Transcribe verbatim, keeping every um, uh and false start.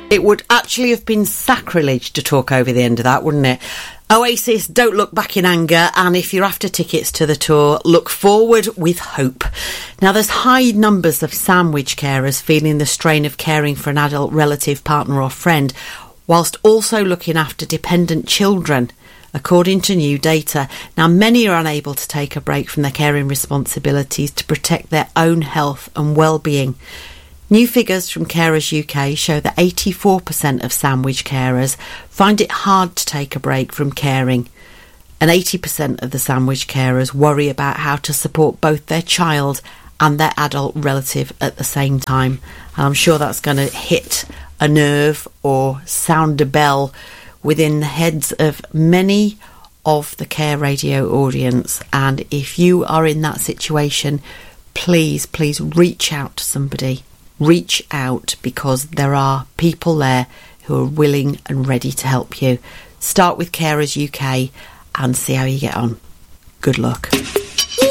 It would actually have been sacrilege to talk over the end of that, wouldn't it? Oasis, Don't Look Back in Anger, and if you're after tickets to the tour, look forward with hope. Now, there's high numbers of sandwich carers feeling the strain of caring for an adult relative, partner or friend, whilst also looking after dependent children, according to new data. Now, many are unable to take a break from their caring responsibilities to protect their own health and well-being. New figures from Carers U K show that eighty-four percent of sandwich carers find it hard to take a break from caring, and eighty percent of the sandwich carers worry about how to support both their child and their adult relative at the same time. And I'm sure that's going to hit a nerve or sound a bell within the heads of many of the Care Radio audience. And if you are in that situation, please, please reach out to somebody. Reach out, because there are people there who are willing and ready to help you. Start with Carers U K and see how you get on. Good luck.